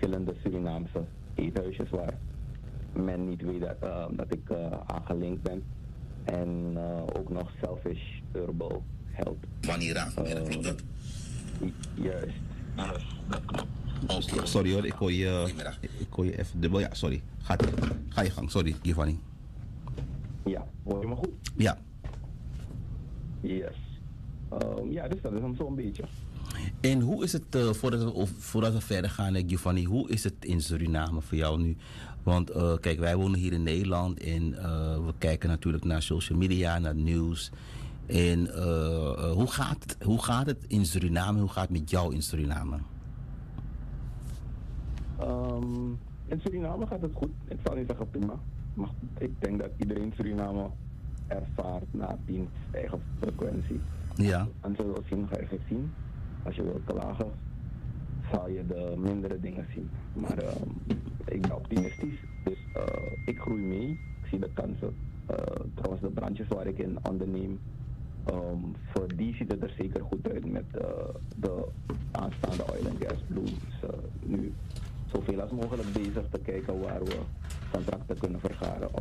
verschillende Surinaamse eethuisjes waar men niet weet dat ik aangelinkt ben. En ook nog Selfish Herbal Health. Wanneer klopt dat? Juist. Juist, dat klopt. Oké. Sorry hoor, ik hoor je even dubbel. Ja, sorry. Ga je gang, sorry, Giovanni. Ja, hoor je me goed? Ja. Yes. Ja, dus dat is hem zo'n beetje. En hoe is het, voordat we verder gaan, Giovanni, hoe is het in Suriname voor jou nu? Want kijk, wij wonen hier in Nederland en we kijken natuurlijk naar social media, naar nieuws. En hoe gaat het in Suriname? Hoe gaat het met jou in Suriname? In Suriname gaat het goed. Ik zal niet zeggen prima. Maar ik denk dat iedereen Suriname ervaart naar diens eigen frequentie. Ja. En zo wil zien, ga je het zien. Als je wilt klagen, zal je de mindere dingen zien. Maar ik ben optimistisch, dus ik groei mee. Ik zie de kansen. Trouwens, de brandjes waar ik in onderneem, voor die ziet het er zeker goed uit met de aanstaande oil and gas blooms. Nu zoveel als mogelijk bezig te kijken waar we contracten kunnen vergaren